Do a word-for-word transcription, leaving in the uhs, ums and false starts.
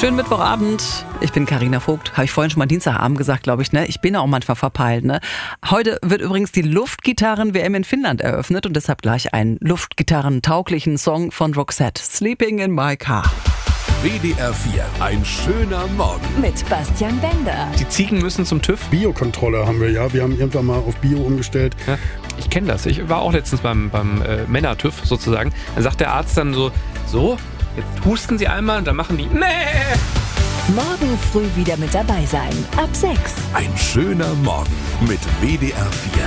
Schönen Mittwochabend. Ich bin Carina Vogt. Habe ich vorhin schon mal Dienstagabend gesagt, glaube ich. Ne? Ich bin auch manchmal verpeilt. Ne? Heute wird übrigens die Luftgitarren-W M in Finnland eröffnet und deshalb gleich einen luftgitarrentauglichen Song von Roxette. Sleeping in my car. W D R vier, ein schöner Morgen. Mit Bastian Bender. Die Ziegen müssen zum TÜV. Biokontrolle haben wir ja. Wir haben irgendwann mal auf Bio umgestellt. Ja, ich kenne das. Ich war auch letztens beim, beim äh, Männer-TÜV sozusagen. Dann sagt der Arzt dann so, so, jetzt husten Sie einmal und dann machen die, nee. Morgen früh wieder mit dabei sein. Ab sechs. Ein schöner Morgen mit W D R vier.